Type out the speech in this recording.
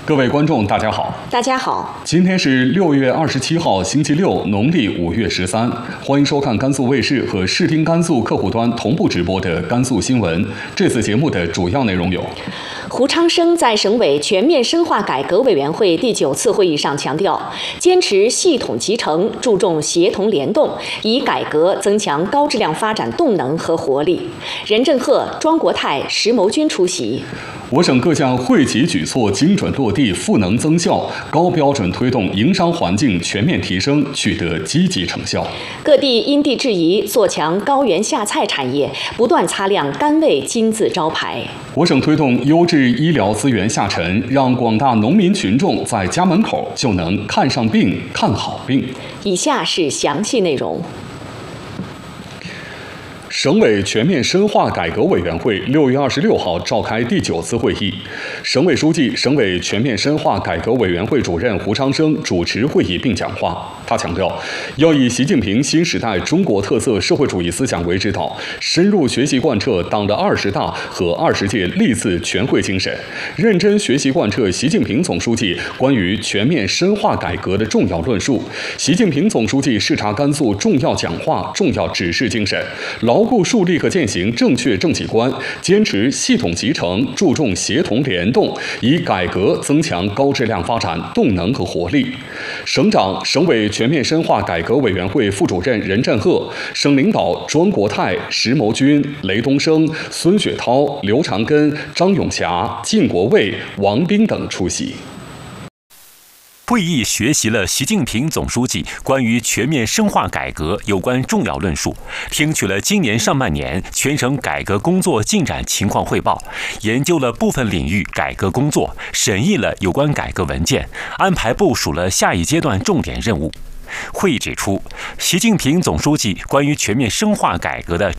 各位观众，大家好。 大家好， 今天是6月27号，星期六，农历5月13。欢迎收看甘肃卫视和视听甘肃客户端同步直播的甘肃新闻。这次节目的主要内容有： 胡昌生在省委全面深化改革委员会第9次会议上强调，坚持系统集成，注重协同联动，以改革增强高质量发展动能和活力。任正鹤、庄国泰、石谋军出席。 我省各项惠企举措精准落地，赋能增效，高标准推动营商环境全面提升，取得积极成效。 各地因地制宜，做强高原下菜产业，不断擦亮甘味金字招牌。 我省推动优质医疗资源下沉，让广大农民群众在家门口就能看上病、看好病。 以下是详细内容。 省委全面深化改革委员会6月26号召开第9次会议，省委书记、省委全面深化改革委员会主任胡昌生主持会议并讲话。他强调，要以习近平新时代中国特色社会主义思想为指导，深入学习贯彻党的20大和20届历次全会精神，认真学习贯彻习近平总书记关于全面深化改革的重要论述，习近平总书记视察甘肃重要讲话、重要指示精神，牢固树立和践行正确政绩观，坚持系统集成，注重协同联动，以改革增强高质量发展动能和活力。省长、省委全面深化改革委员会副主任任正鹤、省领导庄国泰、石谋军、雷东升、孙雪涛、刘长根、张永霞、靳国卫、王斌等出席。 会议学习了习近平总书记关于全面深化改革有关重要论述，听取了今年上半年全省改革工作进展情况汇报，研究了部分领域改革工作，审议了有关改革文件，安排部署了下一阶段重点任务。会议指出，习近平总书记关于全面深化改革的